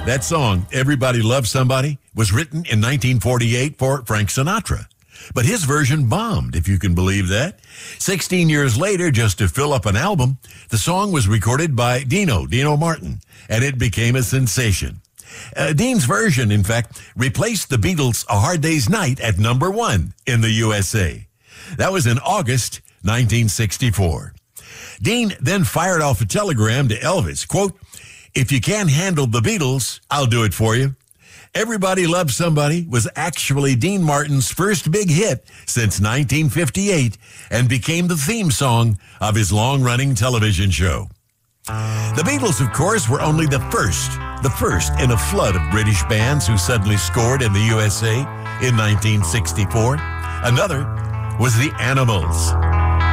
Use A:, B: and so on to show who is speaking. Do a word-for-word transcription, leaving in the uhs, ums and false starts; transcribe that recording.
A: That song, Everybody Loves Somebody, was written in nineteen forty-eight for Frank Sinatra. But his version bombed, if you can believe that. Sixteen years later, just to fill up an album, the song was recorded by Dino, Dino Martin, and it became a sensation. Uh, Dean's version, in fact, replaced the Beatles' A Hard Day's Night at number one in the U S A. That was in August nineteen sixty-four. Dean then fired off a telegram to Elvis, quote, "If you can't handle the Beatles, I'll do it for you." Everybody Loves Somebody was actually Dean Martin's first big hit since nineteen fifty-eight and became the theme song of his long-running television show. The Beatles, of course, were only the first, the first in a flood of British bands who suddenly scored in the U S A in nineteen sixty-four. Another was the Animals.